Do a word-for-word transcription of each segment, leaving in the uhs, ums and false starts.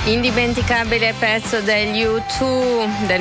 Indimenticabile pezzo degli U due del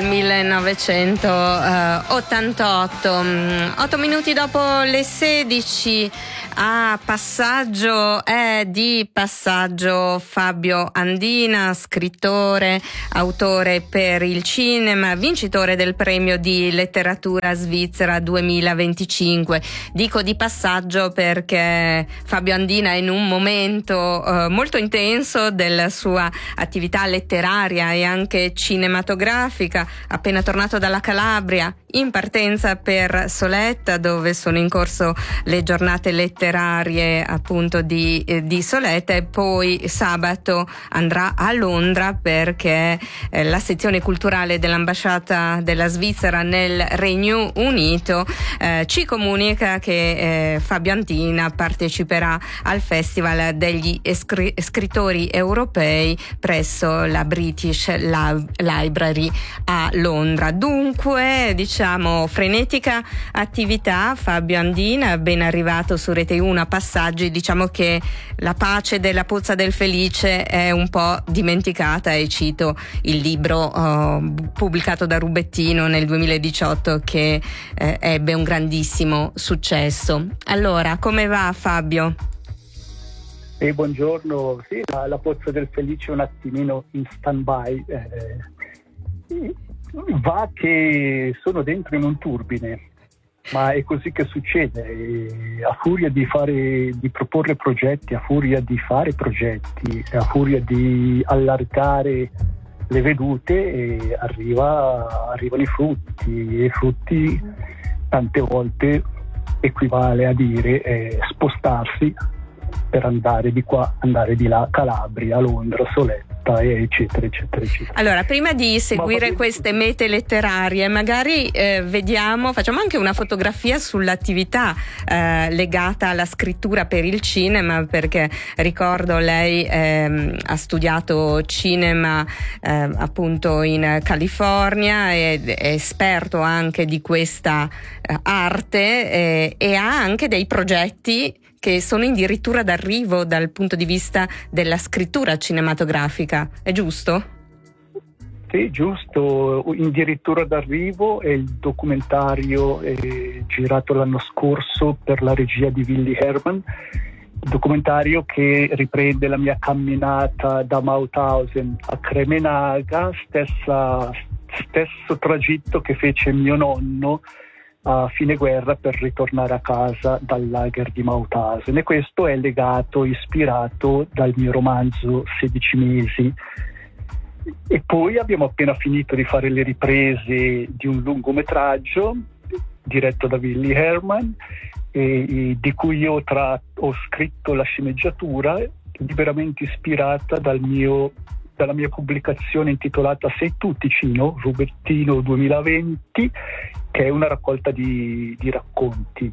millenovecentottantotto. Otto minuti dopo le sedici. A passaggio è di passaggio Fabio Andina, scrittore, autore per il cinema, vincitore del premio di letteratura svizzera duemilaventicinque. Dico di passaggio perché Fabio Andina è in un momento eh, molto intenso della sua attività letteraria e anche cinematografica, appena tornato dalla Calabria, in partenza per Soletta, dove sono in corso le giornate letterarie appunto di, eh, di Soletta, e poi sabato andrà a Londra perché eh, la sezione culturale dell'ambasciata della Svizzera nel Regno Unito eh, ci comunica che eh, Fabio Andina parteciperà al Festival degli Escri- scrittori europei presso la British Library a Londra. Dunque, diciamo, frenetica attività. Fabio Andina, ben arrivato su Rete uno a Passaggi. Diciamo che la pace della Pozza del Felice è un po' dimenticata, e cito il libro oh, pubblicato da Rubettino nel duemiladiciotto che eh, ebbe un grandissimo successo. Allora, come va, Fabio? Eh, buongiorno. Sì, la, la Pozza del Felice è un attimino in stand-by. Eh, va che sono dentro in un turbine, ma è così che succede. E a furia di fare, di proporre progetti, a furia di fare progetti, a furia di allargare le vedute, eh, arriva, arrivano i frutti, e i frutti tante volte equivale a dire eh, spostarsi per andare di qua, andare di là, Calabria, Londra, Soletta, eccetera, eccetera, eccetera. Allora, prima di seguire queste mete letterarie, magari eh, vediamo, facciamo anche una fotografia sull'attività eh, legata alla scrittura per il cinema, perché ricordo lei eh, ha studiato cinema eh, appunto in California, è, è esperto anche di questa eh, arte eh, e ha anche dei progetti che sono addirittura d'arrivo dal punto di vista della scrittura cinematografica, è giusto? Sì, giusto, addirittura d'arrivo è il documentario eh, girato l'anno scorso per la regia di Willy Hermann, documentario che riprende la mia camminata da Mauthausen a Cremenaga, stessa, stesso tragitto che fece mio nonno a fine guerra per ritornare a casa dal lager di Mauthausen, e questo è legato, ispirato dal mio romanzo sedici mesi. E poi abbiamo appena finito di fare le riprese di un lungometraggio diretto da Willy Hermann, e, e di cui io tra, ho scritto la sceneggiatura, liberamente ispirata dal mio dalla mia pubblicazione intitolata Sei tu Ticino, Rubettino duemilaventi, che è una raccolta di, di racconti.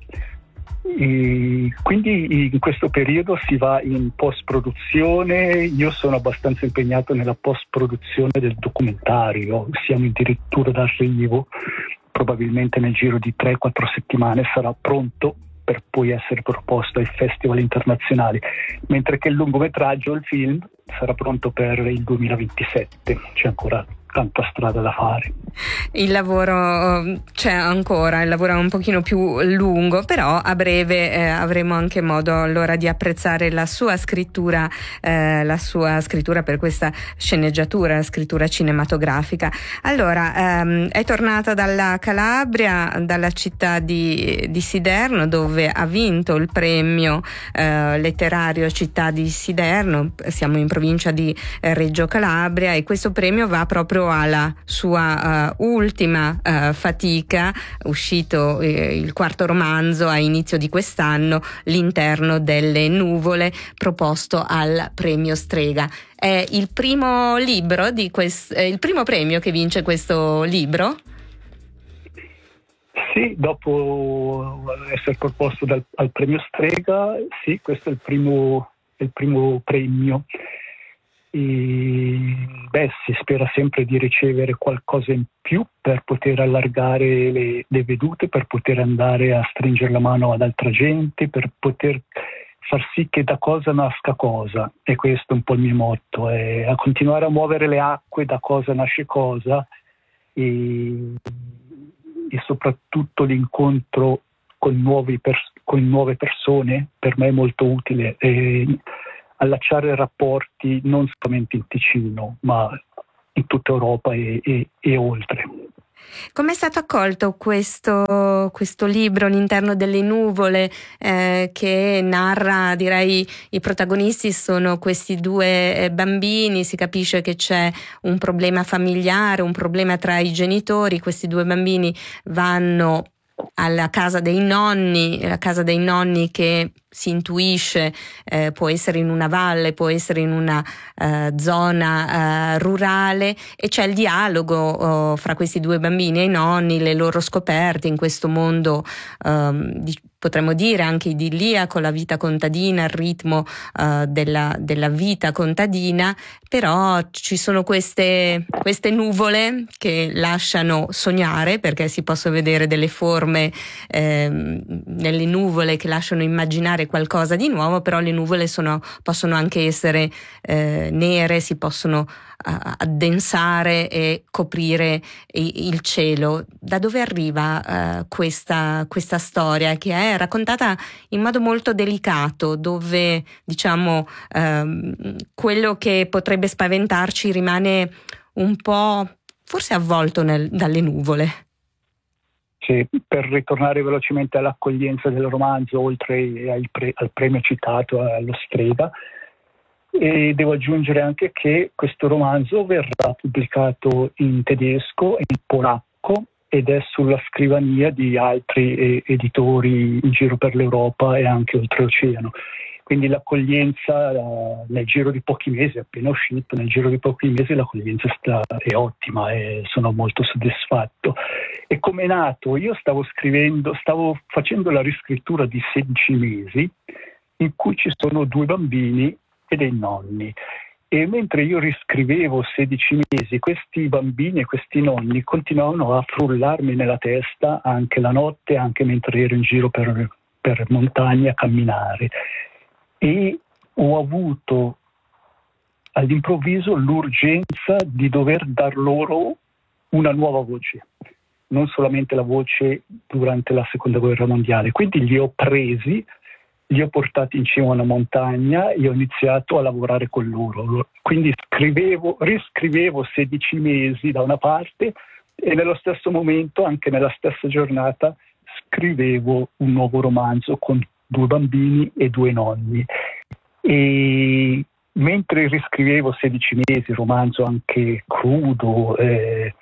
E quindi in questo periodo si va in post-produzione. Io sono abbastanza impegnato nella post-produzione del documentario, siamo addirittura d'arrivo, probabilmente nel giro di tre quattro settimane sarà pronto per poi essere proposto ai festival internazionali, mentre che il lungometraggio, il film, sarà pronto per il duemilaventisette. C'è ancora tanta strada da fare. Il lavoro c'è ancora, il lavoro è un pochino più lungo, però a breve eh, avremo anche modo allora di apprezzare la sua scrittura, eh, la sua scrittura per questa sceneggiatura, la scrittura cinematografica. Allora, ehm, è tornata dalla Calabria, dalla città di, di Siderno, dove ha vinto il premio eh, letterario Città di Siderno. Siamo in provincia di eh, Reggio Calabria, e questo premio va proprio alla sua uh, ultima uh, fatica, uscito eh, il quarto romanzo a inizio di quest'anno, L'interno delle nuvole, proposto al premio Strega. È il primo libro di quest- è il primo premio che vince questo libro? Sì, dopo essere proposto dal, al premio Strega, sì, questo è il primo, è il primo premio. E, beh, si spera sempre di ricevere qualcosa in più per poter allargare le, le vedute, per poter andare a stringere la mano ad altra gente, per poter far sì che da cosa nasca cosa, e questo è un po' il mio motto, è a continuare a muovere le acque, da cosa nasce cosa, e, e soprattutto l'incontro con, nuovi pers- con nuove persone per me è molto utile, e allacciare rapporti non solamente in Ticino ma in tutta Europa e, e, e oltre. Come è stato accolto questo, questo libro, L'interno delle nuvole, eh, che narra, direi, i protagonisti sono questi due bambini, si capisce che c'è un problema familiare, un problema tra i genitori, questi due bambini vanno alla casa dei nonni, la casa dei nonni che si intuisce eh, può essere in una valle, può essere in una eh, zona eh, rurale, e c'è il dialogo oh, fra questi due bambini e i nonni, le loro scoperte in questo mondo um, di, potremmo dire anche idilliaco, la vita contadina, il ritmo uh, della, della vita contadina, però ci sono queste, queste nuvole che lasciano sognare, perché si possono vedere delle forme eh, nelle nuvole che lasciano immaginare qualcosa di nuovo, però le nuvole sono, possono anche essere eh, nere, si possono uh, addensare e coprire i, il cielo. Da dove arriva uh, questa, questa storia, che è raccontata in modo molto delicato, dove diciamo um, quello che potrebbe spaventarci rimane un po' forse avvolto nel, dalle nuvole? Sì, per ritornare velocemente all'accoglienza del romanzo, oltre al, pre- al premio citato allo Strega, e devo aggiungere anche che questo romanzo verrà pubblicato in tedesco e in polacco ed è sulla scrivania di altri eh, editori in giro per l'Europa e anche oltreoceano. Quindi l'accoglienza eh, nel giro di pochi mesi, appena uscito, nel giro di pochi mesi l'accoglienza sta, è ottima e sono molto soddisfatto. E come è nato? Io stavo scrivendo, stavo facendo la riscrittura di sedici mesi in cui ci sono due bambini e dei nonni. E mentre io riscrivevo sedici mesi, questi bambini e questi nonni continuavano a frullarmi nella testa anche la notte, anche mentre ero in giro per, per montagne a camminare. E ho avuto all'improvviso l'urgenza di dover dar loro una nuova voce, non solamente la voce durante la seconda guerra mondiale. Quindi li ho presi, li ho portati in cima a una montagna e ho iniziato a lavorare con loro. Quindi scrivevo, riscrivevo sedici mesi da una parte e nello stesso momento, anche nella stessa giornata, scrivevo un nuovo romanzo con due bambini e due nonni. E mentre riscrivevo sedici mesi, romanzo anche crudo, eh,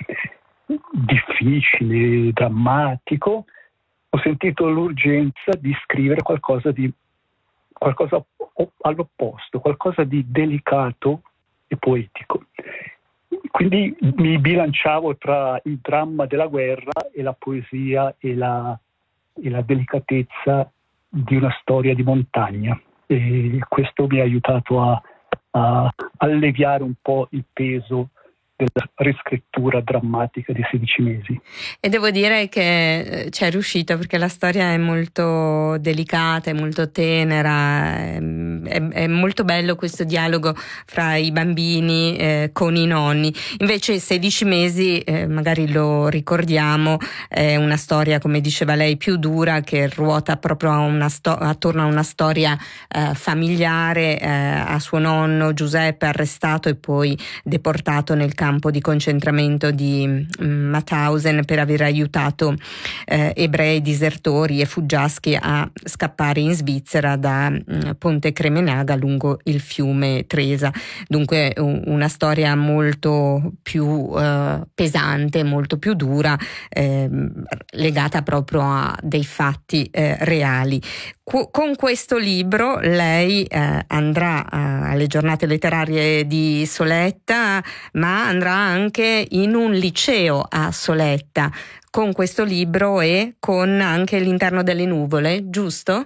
difficile, drammatico, ho sentito l'urgenza di scrivere qualcosa di qualcosa all'opposto, qualcosa di delicato e poetico. Quindi mi bilanciavo tra il dramma della guerra e la poesia e la, e la delicatezza di una storia di montagna, e questo mi ha aiutato a, a alleviare un po' il peso della riscrittura drammatica di sedici mesi. E devo dire che ci è riuscito, perché la storia è molto delicata, è molto tenera, è, è molto bello questo dialogo fra i bambini eh, con i nonni. Invece sedici mesi, eh, magari lo ricordiamo, è una storia, come diceva lei, più dura, che ruota proprio a una sto- attorno a una storia eh, familiare, eh, a suo nonno Giuseppe arrestato e poi deportato nel campo di concentramento di Mauthausen per aver aiutato eh, ebrei disertori e fuggiaschi a scappare in Svizzera da mh, Ponte Cremenaga lungo il fiume Tresa. Dunque un, una storia molto più eh, pesante, molto più dura, eh, legata proprio a dei fatti eh, reali. Con questo libro lei eh, andrà eh, alle giornate letterarie di Soletta, ma andrà anche in un liceo a Soletta con questo libro e con anche L'interno delle nuvole, giusto?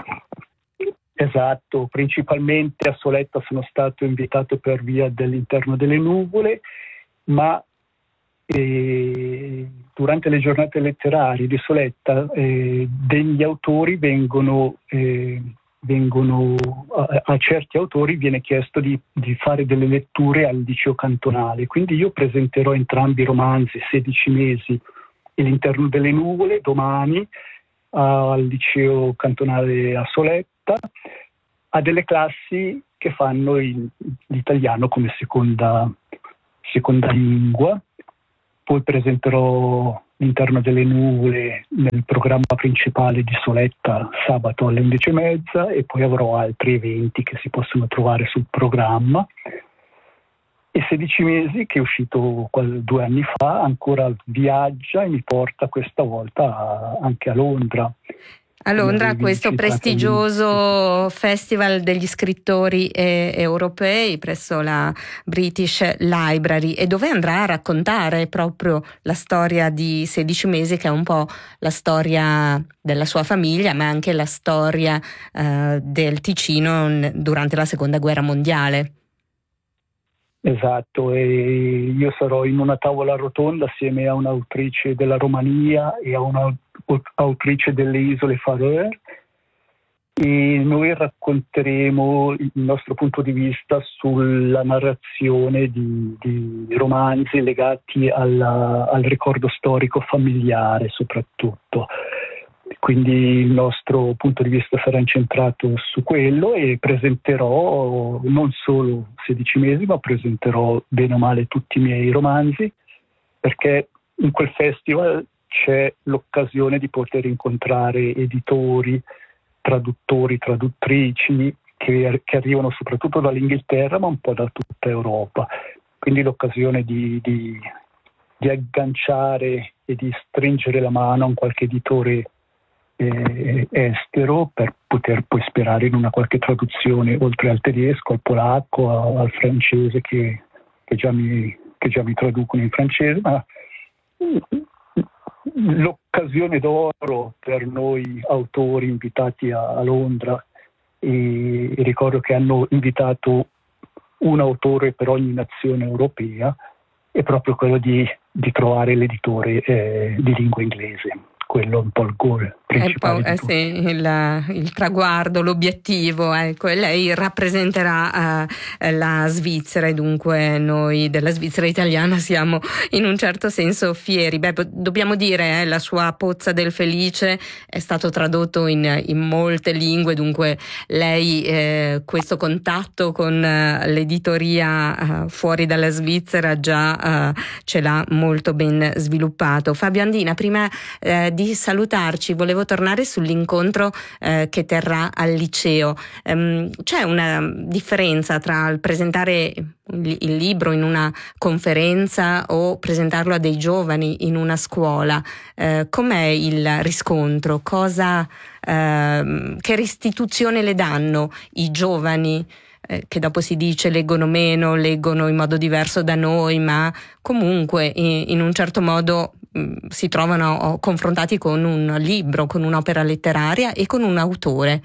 Esatto, principalmente a Soletta sono stato invitato per via dell'Interno delle nuvole, ma eh, durante le giornate letterarie di Soletta eh, degli autori vengono eh, vengono a, a certi autori viene chiesto di, di fare delle letture al liceo cantonale, quindi io presenterò entrambi i romanzi, sedici mesi e L'interno delle nuvole, domani al liceo cantonale a Soletta, a delle classi che fanno il, l'italiano come seconda, seconda lingua. Poi presenterò L'interno delle nuvole nel programma principale di Soletta sabato alle undici e mezza, e poi avrò altri eventi che si possono trovare sul programma. E sedici mesi, che è uscito due anni fa, ancora viaggia e mi porta questa volta a, anche a Londra. A Londra, questo prestigioso festival degli scrittori eh, europei presso la British Library, e dove andrà a raccontare proprio la storia di sedici mesi, che è un po' la storia della sua famiglia, ma anche la storia eh, del Ticino n- durante la seconda guerra mondiale. Esatto, e io sarò in una tavola rotonda assieme a un'autrice della Romania e a un'autrice delle isole Faroe, e noi racconteremo il nostro punto di vista sulla narrazione di, di romanzi legati alla, al ricordo storico familiare soprattutto. Quindi il nostro punto di vista sarà incentrato su quello, e presenterò non solo sedici mesi, ma presenterò bene o male tutti i miei romanzi, perché in quel festival c'è l'occasione di poter incontrare editori, traduttori, traduttrici che, che arrivano soprattutto dall'Inghilterra, ma un po' da tutta Europa. Quindi l'occasione di, di, di agganciare e di stringere la mano a un qualche editore Eh, estero, per poter poi sperare in una qualche traduzione oltre al tedesco, al polacco, a, al francese che, che, già mi, che già mi traducono in francese, ma l'occasione d'oro per noi autori invitati a, a Londra, e, e ricordo che hanno invitato un autore per ogni nazione europea, è proprio quello di, di trovare l'editore eh, di lingua inglese. Quello è un po' il goal principale. Eh, sì, il, il traguardo, l'obiettivo, ecco, e lei rappresenterà uh, la Svizzera, e dunque noi della Svizzera italiana siamo in un certo senso fieri. Beh, dobbiamo dire, eh, la sua Pozza del Felice è stato tradotto in, in molte lingue, dunque lei eh, questo contatto con uh, l'editoria uh, fuori dalla Svizzera già uh, ce l'ha molto ben sviluppato. Fabio Andina, prima eh, di salutarci volevo tornare sull'incontro eh, che terrà al liceo. Um, c'è una differenza tra il presentare il, il libro in una conferenza o presentarlo a dei giovani in una scuola? Eh, com'è il riscontro? Cosa, eh, che restituzione le danno i giovani? Eh, che dopo si dice leggono meno, leggono in modo diverso da noi, ma comunque in, in un certo modo mh, si trovano confrontati con un libro, con un'opera letteraria e con un autore.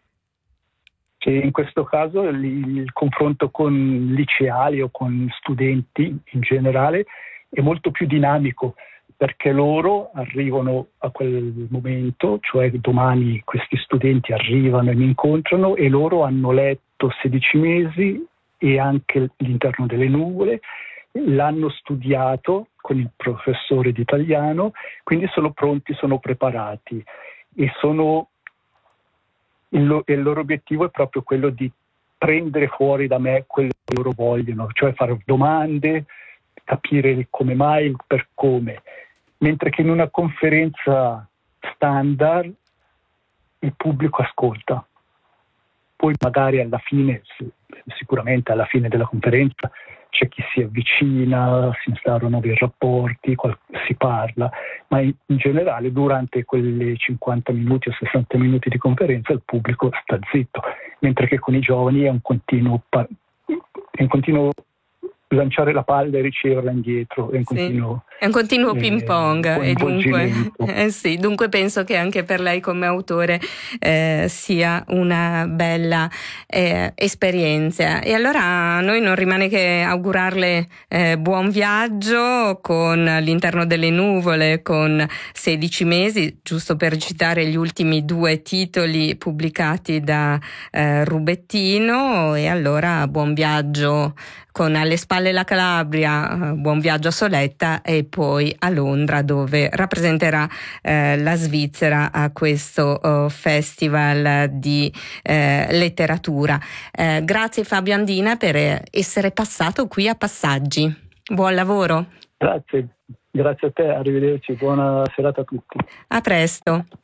Sì, in questo caso il, il confronto con liceali o con studenti in generale è molto più dinamico, perché loro arrivano a quel momento, cioè domani questi studenti arrivano e mi incontrano, e loro hanno letto sedici mesi e anche L'interno delle nuvole, l'hanno studiato con il professore di italiano, quindi sono pronti, sono preparati, e sono il, lo, il loro obiettivo è proprio quello di prendere fuori da me quello che loro vogliono, cioè fare domande, capire il come mai, il per come. Mentre che in una conferenza standard il pubblico ascolta. Poi magari alla fine, sicuramente alla fine della conferenza, c'è chi si avvicina, si instaurano dei rapporti, qual- si parla, ma in, in generale durante quelle cinquanta minuti o sessanta minuti di conferenza il pubblico sta zitto, mentre che con i giovani è un continuo, è un continuo lanciare la palla e riceverla indietro, è un Sì. continuo È un continuo ping pong eh, e dunque, eh sì, dunque penso che anche per lei come autore eh, sia una bella eh, esperienza. E allora a noi non rimane che augurarle eh, buon viaggio con All'interno delle nuvole, con sedici mesi, giusto per citare gli ultimi due titoli pubblicati da eh, Rubettino. E allora buon viaggio con Alle spalle la Calabria, buon viaggio a Soletta e poi a Londra, dove rappresenterà eh, la Svizzera a questo oh, festival di eh, letteratura. Eh, grazie Fabio Andina per essere passato qui a Passaggi. Buon lavoro. Grazie, grazie a te, arrivederci, buona serata a tutti. A presto.